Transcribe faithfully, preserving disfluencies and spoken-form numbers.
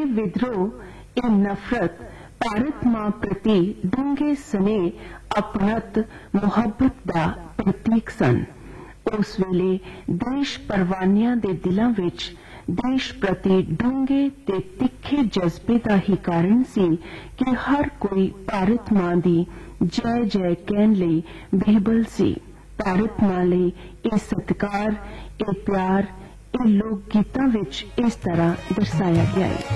ਇਹ ਵਿਦਰੋਹ, ਇਹ ਨਫ਼ਰਤ ਭਾਰਤ ਮਾਂ ਪ੍ਰਤੀ ਡੂੰਘੇ ਸਨੇਹ, ਆਪਣਤ, ਮੁਹੱਬਤ ਦਾ ਪ੍ਰਤੀਕ ਸਨ। ਉਸ ਵੇਲੇ ਦੇਸ਼ ਪਰਵਾਨਿਆਂ ਦੇ ਦਿਲਾਂ ਵਿੱਚ ਦੇਸ਼ ਪ੍ਰਤੀ ਡੂੰਘੇ ਤੇ ਤਿੱਖੇ ਜਜ਼ਬੇ ਦਾ ਹੀ ਕਾਰਨ ਸੀ ਕਿ ਹਰ ਕੋਈ ਭਾਰਤ ਮਾਂ ਦੀ ਜੈ ਜੈ ਕਹਿਣ ਲਈ ਬੇਬਲ ਸੀ। ਭਾਰਤ ਮਾਂ ਲਈ ਇਹ ਸਤਿਕਾਰ, ਇਹ ਪਿਆਰ, ਇਹ ਲੋਕ ਗੀਤਾਂ ਵਿੱਚ ਇਸ ਤਰ੍ਹਾਂ ਦਰਸਾਇਆ ਗਿਆ ਹੈ।